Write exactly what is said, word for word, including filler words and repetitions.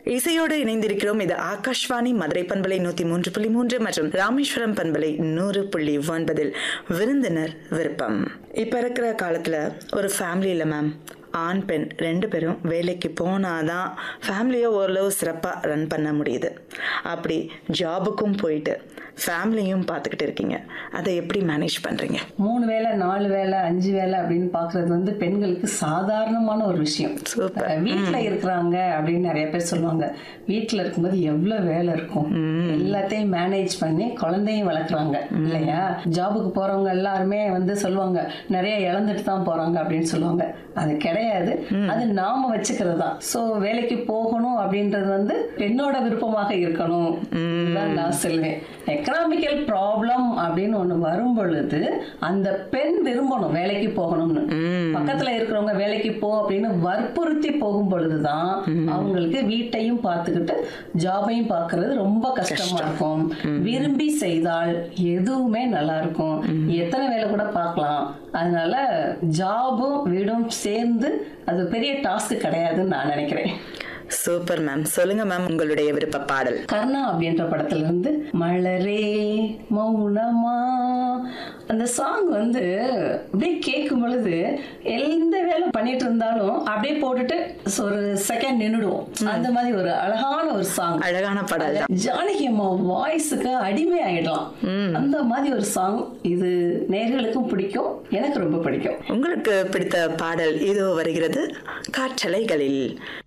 இசையோடு இணைந்திருக்கிறோம். இது ஆகாஷ்வாணி மதுரை பண்பலை நூத்தி மூன்று புள்ளி மூன்று மற்றும் ராமேஸ்வரம் பண்பலை நூறு புள்ளி ஒன்பதில் விருந்தினர் விருப்பம். இப்ப இருக்கிற காலத்துல ஒரு ஃபேமிலியில மேம் ஆண் பெண் ரெண்டு பேரும் வேலைக்கு போனாதான் ஃபேமிலியை ஓரளவு சிறப்பாக ரன் பண்ண முடியுது. அப்படி ஜாபுக்கும் போயிட்டு ஃபேமிலியும் பார்த்துக்கிட்டு இருக்கீங்க. அதை எப்படி மேனேஜ் பண்ணுறீங்க? மூணு வேலை நாலு வேலை அஞ்சு வேலை அப்படின்னு பார்க்குறது வந்து பெண்களுக்கு சாதாரணமான ஒரு விஷயம். வீட்டில் இருக்கிறாங்க அப்படின்னு நிறைய பேர் சொல்லுவாங்க. வீட்டில் இருக்கும்போது எவ்வளோ வேலை இருக்கும், எல்லாத்தையும் மேனேஜ் பண்ணி குழந்தையும் வளர்க்குறாங்க இல்லையா? ஜாபுக்கு போகிறவங்க எல்லாருமே வந்து சொல்லுவாங்க நிறைய இழந்துட்டு தான் போகிறாங்க அப்படின்னு சொல்லுவாங்க. அது கிடையாது, அது நாம வச்சுக்கிறது தான். ஸோ வேலைக்கு போகணும் அப்படின்றது வந்து பெண்ணோட விருப்பமாக இருக்கணும் தான் நான் சொல்லுவேன். எக்கனாமிக்கல் ப்ராப்ளம் அப்படின்னு ஒண்ணு வரும் பொழுது அந்த பெண் விரும்பணும் வேலைக்கு போகணும்னு. பக்கத்துல இருக்கிறவங்க வேலைக்கு போ அப்படின்னு வற்புறுத்தி போகும் பொழுதுதான் அவங்களுக்கு வீட்டையும் பார்த்துக்கிட்டு ஜாபையும் பார்க்கறது ரொம்ப கஷ்டமா இருக்கும். விரும்பி செய்தால் எதுவுமே நல்லா இருக்கும், எத்தனை வேலை கூட பார்க்கலாம். அதனால ஜாபும் வீடும் சேர்ந்து அது பெரிய டாஸ்க் கிடையாதுன்னு நான் நினைக்கிறேன். Super ma'am. சொல்லுங்க மேம் உங்களுடைய விருப்ப பாடல். கர்ணா அப்படின்ற படத்துல இருந்து மலரே மௌனமா அந்த சாங் வந்து அப்படியே கேட்கும் பொழுது எந்த வேலை பண்ணிட்டு இருந்தாலும் அப்படியே போட்டுட்டு ஒரு செகண்ட் நின்னுடுவோம். அந்த மாதிரி ஒரு அழகான ஒரு சாங், அழகான பாடல். ஜானகி அம்மா வாய்ஸுக்கு அடிமை ஆயிடலாம். அந்த மாதிரி ஒரு சாங். இது நேயர்களுக்கும் பிடிக்கும், எனக்கு ரொம்ப பிடிக்கும். உங்களுக்கு பிடித்த பாடல் இதோ வருகிறது காற்றலைகளில்.